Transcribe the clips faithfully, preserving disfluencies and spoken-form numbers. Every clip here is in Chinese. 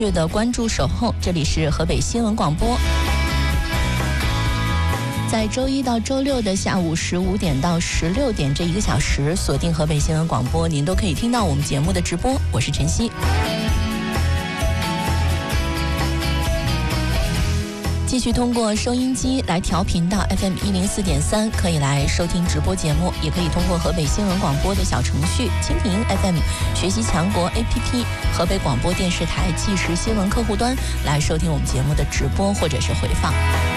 月的关注守候，这里是河北新闻广播。在周一到周六的下午十五点到十六点这一个小时，锁定河北新闻广播，您都可以听到我们节目的直播。我是晨曦。继续通过收音机来调频到 F M 一零四点三，可以来收听直播节目，也可以通过河北新闻广播的小程序、蜻蜓 F M、学习强国 A P P、河北广播电视台即时新闻客户端来收听我们节目的直播或者是回放。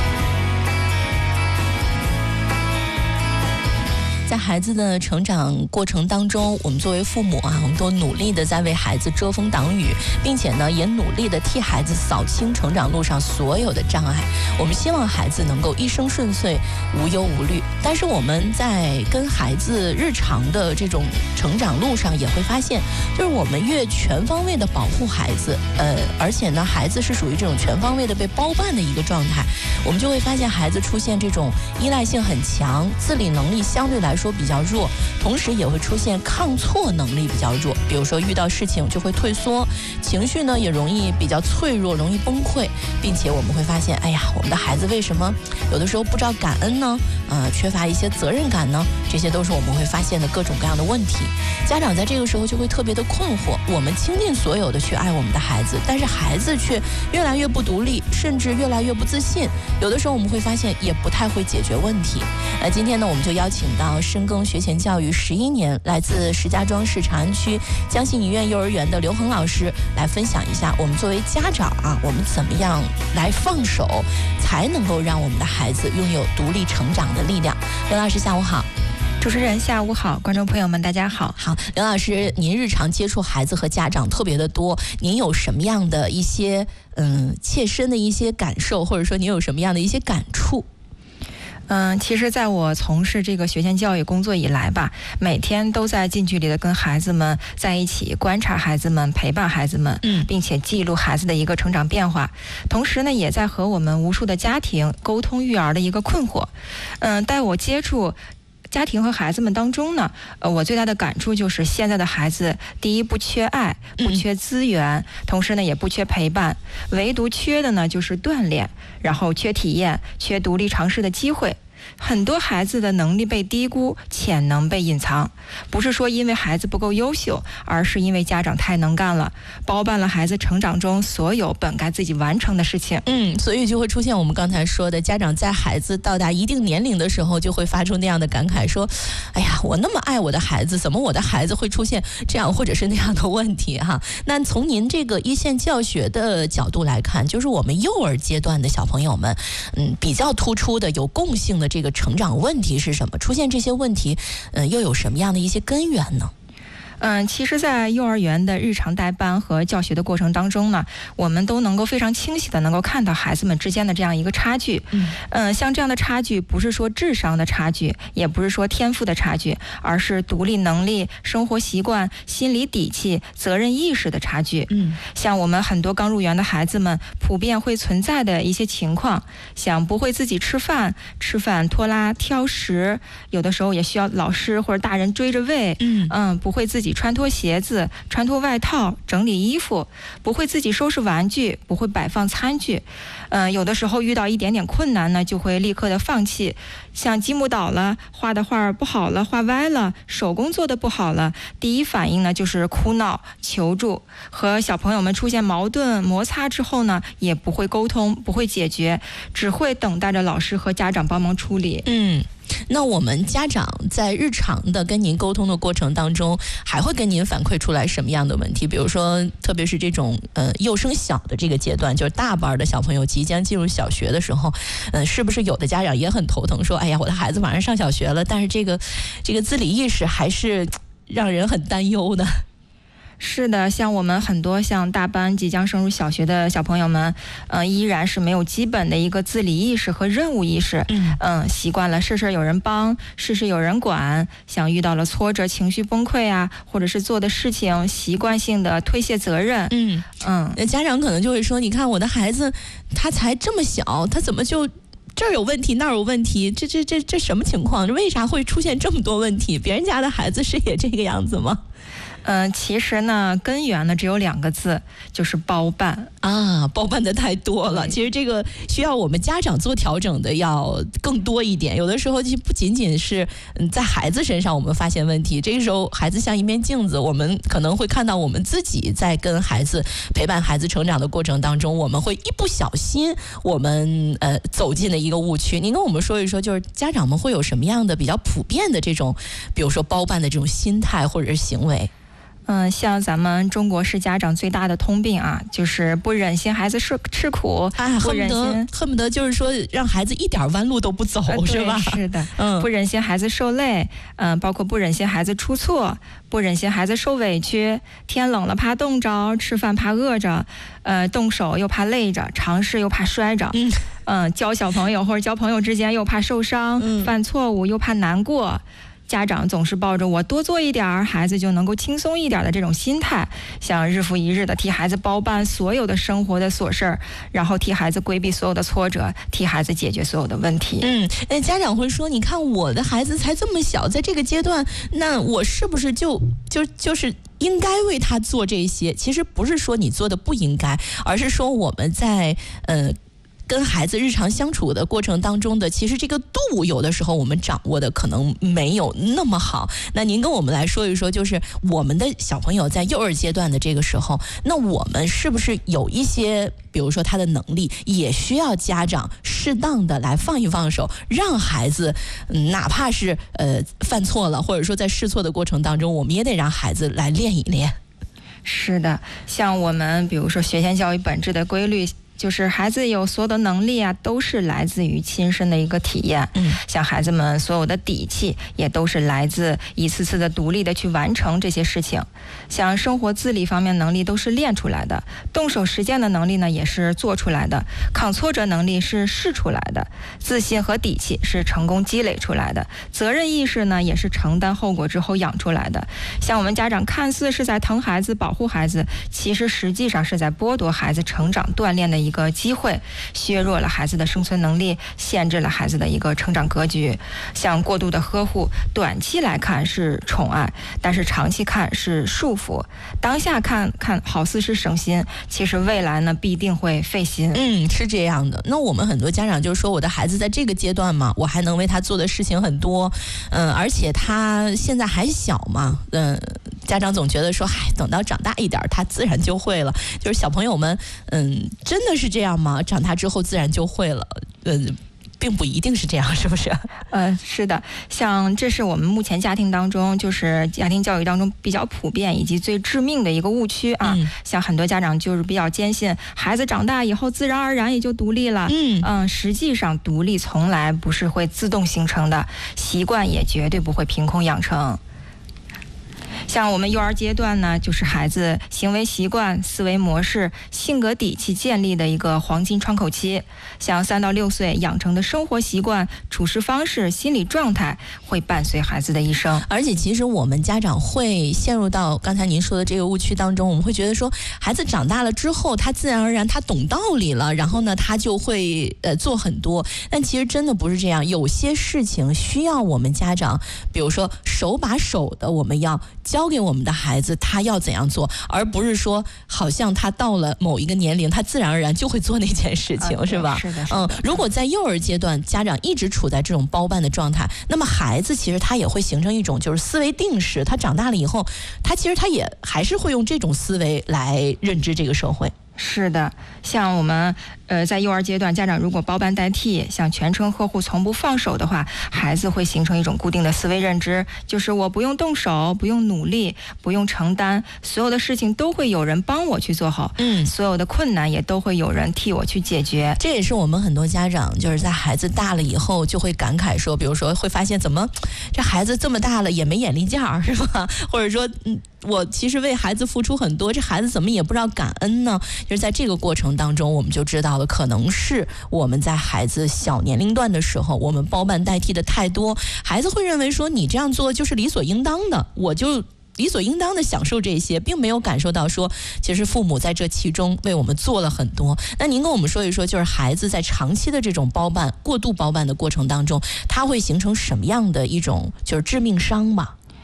在孩子的成长过程当中，我们作为父母啊，我们都努力的在为孩子遮风挡雨，并且呢，也努力的替孩子扫清成长路上所有的障碍。我们希望孩子能够一生顺遂，无忧无虑。但是我们在跟孩子日常的这种成长路上，也会发现，就是我们越全方位的保护孩子，呃，而且呢，孩子是属于这种全方位的被包办的一个状态，我们就会发现孩子出现这种依赖性很强，自理能力相对来说说比较弱，同时也会出现抗挫能力比较弱，比如说遇到事情就会退缩，情绪呢也容易比较脆弱，容易崩溃，并且我们会发现，哎呀，我们的孩子为什么有的时候不知道感恩呢？呃，缺乏一些责任感呢？这些都是我们会发现的各种各样的问题。家长在这个时候就会特别的困惑，我们倾尽所有的去爱我们的孩子，但是孩子却越来越不独立，甚至越来越不自信。有的时候我们会发现也不太会解决问题。那今天呢，我们就邀请到深耕学前教育十一年，来自石家庄市长安区江信医院幼儿园的刘恒老师来分享一下，我们作为家长啊，我们怎么样来放手，才能够让我们的孩子拥有独立成长的力量。刘老师下午好。 主持人下午好，观众朋友们大家好。 好，刘老师，您日常接触孩子和家长特别的多，您有什么样的一些嗯切身的一些感受，或者说您有什么样的一些感触？ 嗯，其实在我从事这个学前教育工作以来吧，每天都在近距离的跟孩子们在一起，观察孩子们，陪伴孩子们，嗯，并且记录孩子的一个成长变化。同时呢，也在和我们无数的家庭沟通育儿的一个困惑。嗯，带我接触家庭和孩子们当中呢，呃，我最大的感触就是现在的孩子，第一不缺爱，不缺资源，嗯、同时呢也不缺陪伴，唯独缺的呢就是锻炼，然后缺体验，缺独立尝试的机会。很多孩子的能力被低估，潜能被隐藏，不是说因为孩子不够优秀，而是因为家长太能干了，包办了孩子成长中所有本该自己完成的事情。 嗯，所以就会出现我们刚才说的，家长在孩子到达一定年龄的时候，就会发出那样的感慨，说：“哎呀，我那么爱我的孩子，怎么我的孩子会出现这样或者是那样的问题？”哈，那从您这个一线教学的角度来看，就是我们幼儿阶段的小朋友们，嗯，比较突出的、有共性的这个成长问题是什么？出现这些问题，嗯、呃，又有什么样的一些根源呢？ 嗯，其实在幼儿园的日常带班和教学的过程当中呢，我们都能够非常清晰的能够看到孩子们之间的这样一个差距。嗯，呃、像这样的差距不是说智商的差距，也不是说天赋的差距，而是独立能力、生活习惯、心理底气、责任意识的差距。嗯，像我们很多刚入园的孩子们普遍会存在的一些情况，像不会自己吃饭，吃饭拖拉挑食，有的时候也需要老师或者大人追着喂。嗯嗯，不会自己穿脱鞋子，穿脱外套，整理衣服，不会自己收拾玩具，不会摆放餐具。嗯、呃，有的时候遇到一点点困难呢，就会立刻的放弃。像积木倒了，画的画不好了，画歪了，手工做的不好了，第一反应呢就是哭闹求助。和小朋友们出现矛盾摩擦之后呢，也不会沟通，不会解决，只会等待着老师和家长帮忙处理。 嗯。那我们家长在日常的跟您沟通的过程当中，还会跟您反馈出来什么样的问题？比如说，特别是这种呃幼升小的这个阶段，就是大班的小朋友即将进入小学的时候，嗯、呃，是不是有的家长也很头疼，说，哎呀，我的孩子马上上小学了，但是这个这个自理意识还是让人很担忧的。 是的，像我们很多像大班即将升入小学的小朋友们，呃，依然是没有基本的一个自理意识和任务意识。嗯嗯，习惯了事事有人帮，事事有人管，像遇到了挫折、情绪崩溃啊，或者是做的事情习惯性的推卸责任。嗯嗯， 家长可能就会说，你看我的孩子，他才这么小，他怎么就这儿有问题那儿有问题，这这这这什么情况？为啥会出现这么多问题？别人家的孩子是也这个样子吗？ 嗯、呃，其实呢，根源呢只有两个字，就是包办啊，包办的太多了。其实这个需要我们家长做调整的要更多一点。有的时候其实不仅仅是嗯在孩子身上我们发现问题，这个时候孩子像一面镜子，我们可能会看到我们自己在跟孩子陪伴孩子成长的过程当中，我们会一不小心我们呃走进了一个误区。您跟我们说一说，就是家长们会有什么样的比较普遍的这种，比如说包办的这种心态或者是行为？ 嗯，像咱们中国式家长最大的通病啊，就是不忍心孩子吃吃苦， 哎， 不忍心恨不得就是说让孩子一点弯路都不走， 呃、 是吧？ 是的，嗯，不忍心孩子受累，嗯、呃，包括不忍心孩子出错，不忍心孩子受委屈，天冷了怕冻着，吃饭怕饿着，呃，动手又怕累着，尝试又怕摔着，嗯，呃、教小朋友或者交朋友之间又怕受伤，嗯、犯错误又怕难过。家长总是抱着我多做一点孩子就能够轻松一点的这种心态，想日复一日的替孩子包办所有的生活的琐事儿，然后替孩子规避所有的挫折，替孩子解决所有的问题。 嗯，那家长会说，你看我的孩子才这么小，在这个阶段，那我是不是就就就是应该为他做这些？其实不是说你做的不应该，而是说我们在呃跟孩子日常相处的过程当中的，其实这个度有的时候我们掌握的可能没有那么好。那您跟我们来说一说，就是我们的小朋友在幼儿阶段的这个时候，那我们是不是有一些，比如说他的能力也需要家长适当的来放一放手，让孩子、嗯、哪怕是呃犯错了，或者说在试错的过程当中，我们也得让孩子来练一练。 是的，像我们比如说学前教育本质的规律，就是孩子有所有的能力啊，都是来自于亲身的一个体验。嗯，像孩子们所有的底气，也都是来自一次次的独立的去完成这些事情。像生活自理方面能力都是练出来的，动手实践的能力呢也是做出来的，抗挫折能力是试出来的，自信和底气是成功积累出来的，责任意识呢也是承担后果之后养出来的。像我们家长看似是在疼孩子、保护孩子，其实实际上是在剥夺孩子成长锻炼的一个机会，削弱了孩子的生存能力，限制了孩子的一个成长格局。像过度的呵护，短期来看是宠爱，但是长期看是束缚。当下看看好似是省心，其实未来呢必定会费心。 嗯，是这样的。那我们很多家长就说，我的孩子在这个阶段嘛，我还能为他做的事情很多，嗯，而且他现在还小嘛，嗯，家长总觉得说，嗨，等到长大一点，他自然就会了。就是小朋友们，嗯，真的是这样吗？长大之后自然就会了？嗯。并不一定是这样，是不是？ 呃，是的，像这是我们目前家庭当中，就是家庭教育当中比较普遍以及最致命的一个误区啊。嗯、像很多家长就是比较坚信，孩子长大以后自然而然也就独立了。嗯嗯，实际上独立从来不是会自动形成的，习惯也绝对不会凭空养成。像我们幼儿阶段呢，就是孩子行为习惯、思维模式、性格底气建立的一个黄金窗口期。像三到六岁养成的生活习惯、处事方式、心理状态，会伴随孩子的一生。 而且，其实我们家长会陷入到刚才您说的这个误区当中，我们会觉得说，孩子长大了之后，他自然而然他懂道理了，然后呢，他就会呃做很多。但其实真的不是这样，有些事情需要我们家长，比如说手把手的，我们要教给我们的孩子他要怎样做，而不是说好像他到了某一个年龄，他自然而然就会做那件事情， 啊、 是吧？ 是的，是的。 嗯，如果在幼儿阶段，家长一直处在这种包办的状态，那么孩子其实他也会形成一种就是思维定式，他长大了以后，他其实他也还是会用这种思维来认知这个社会。 是的，像我们呃在幼儿阶段，家长如果包办代替，像全程呵护从不放手的话，孩子会形成一种固定的思维认知，就是我不用动手，不用努力，不用承担，所有的事情都会有人帮我去做好，嗯，所有的困难也都会有人替我去解决。 这也是我们很多家长就是在孩子大了以后就会感慨说，比如说会发现怎么这孩子这么大了也没眼力见儿，是吧？或者说嗯。我其实为孩子付出很多，这孩子怎么也不知道感恩呢？就是在这个过程当中，我们就知道了，可能是我们在孩子小年龄段的时候，我们包办代替的太多，孩子会认为说你这样做就是理所应当的，我就理所应当的享受这些，并没有感受到说其实父母在这其中为我们做了很多。那您跟我们说一说，就是孩子在长期的这种包办、过度包办的过程当中，它会形成什么样的一种就是致命伤吧？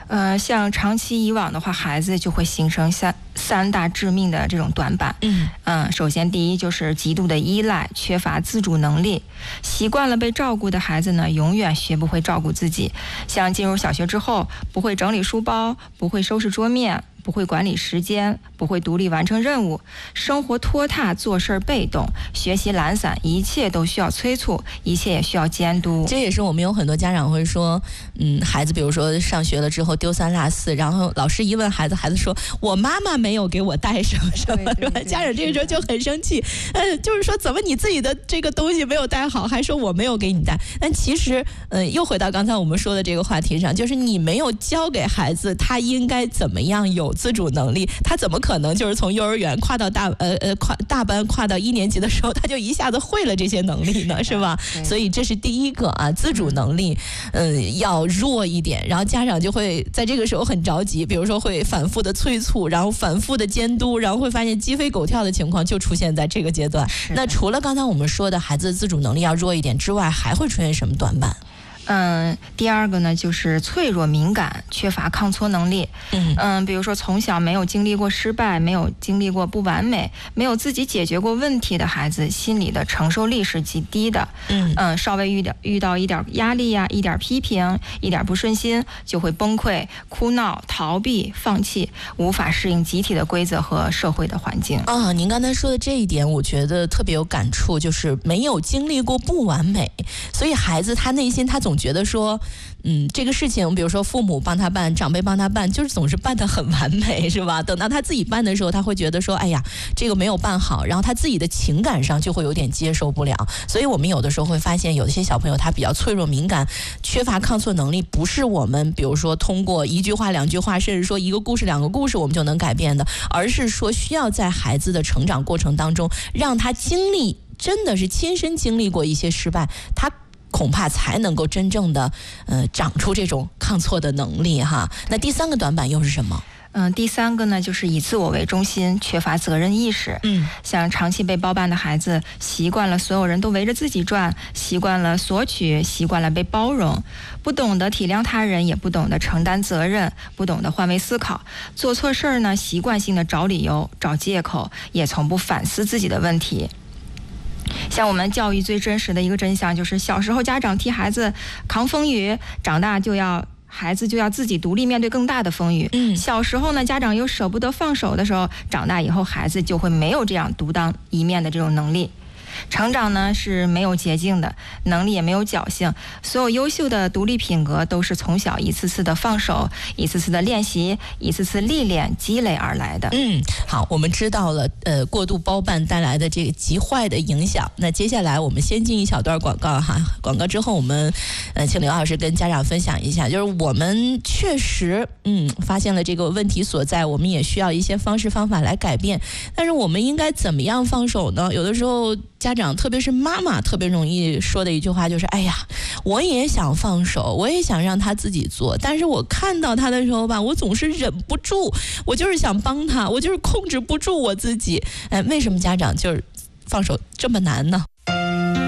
呃，像长期以往的话，孩子就会形成三三大致命的这种短板。 嗯嗯，首先第一就是极度的依赖，缺乏自主能力。习惯了被照顾的孩子呢，永远学不会照顾自己。像进入小学之后，不会整理书包，不会收拾桌面，不会管理时间，不会独立完成任务，生活拖沓，做事被动，学习懒散，一切都需要催促，一切也需要监督。 这也是我们有很多家长会说，嗯，孩子比如说上学了之后丢三落四，然后老师一问孩子，孩子说我妈妈没有给我带什么什么，是吧？家长这个时候就很生气，呃，就是说怎么你自己的这个东西没有带好，还说我没有给你带？但其实，呃，又回到刚才我们说的这个话题上，就是你没有教给孩子他应该怎么样有自主能力，他怎么可能就是从幼儿园跨到大呃呃跨大班跨到一年级的时候，他就一下子会了这些能力呢，是吧？所以这是第一个啊，自主能力，嗯、呃，要弱一点，然后家长就会在这个时候很着急，比如说会反复的催促，然后反复的监督，然后会发现鸡飞狗跳的情况就出现在这个阶段。那除了刚才我们说的孩子的自主能力要弱一点之外，还会出现什么短板？ 嗯，第二个呢，就是脆弱敏感，缺乏抗挫能力。 嗯嗯，比如说从小没有经历过失败，没有经历过不完美，没有自己解决过问题的孩子，心理的承受力是极低的。 嗯嗯，稍微遇到遇到一点压力呀、一点批评、一点不顺心，就会崩溃、哭闹、逃避、放弃，无法适应集体的规则和社会的环境。 啊，您刚才说的这一点，我觉得特别有感触，就是没有经历过不完美，所以孩子他内心他总觉得说，嗯，这个事情，比如说父母帮他办，长辈帮他办，就是总是办得很完美，是吧？等到他自己办的时候，他会觉得说，哎呀，这个没有办好，然后他自己的情感上就会有点接受不了。所以我们有的时候会发现，有些小朋友他比较脆弱敏感，缺乏抗挫能力，不是我们比如说通过一句话、两句话，甚至说一个故事、两个故事我们就能改变的，而是说需要在孩子的成长过程当中，让他经历，真的是亲身经历过一些失败，他恐怕才能够真正的呃长出这种抗挫的能力哈。那第三个短板又是什么？ 嗯，第三个呢，就是以自我为中心，缺乏责任意识。 嗯， 像长期被包办的孩子，习惯了所有人都围着自己转，习惯了索取，习惯了被包容，不懂得体谅他人，也不懂得承担责任，不懂得换位思考，做错事儿呢，习惯性的找理由、找借口，也从不反思自己的问题。像我们教育最真实的一个真相，就是小时候家长替孩子扛风雨，长大就要孩子就要自己独立面对更大的风雨。 嗯， 小时候呢，家长又舍不得放手的时候，长大以后孩子就会没有这样独当一面的这种能力。成长呢是没有捷径的，能力也没有侥幸，所有优秀的独立品格都是从小一次次的放手，一次次的练习，一次次历练积累而来的。 嗯，好，我们知道了呃过度包办带来的这个极坏的影响。那接下来我们先进一小段广告哈，广告之后我们呃请刘老师跟家长分享一下，就是我们确实嗯发现了这个问题所在，我们也需要一些方式方法来改变，但是我们应该怎么样放手呢？有的时候家长特别是妈妈特别容易说的一句话就是，哎呀，我也想放手，我也想让他自己做，但是我看到他的时候吧，我总是忍不住，我就是想帮他，我就是控制不住我自己。哎，为什么家长就是放手这么难呢？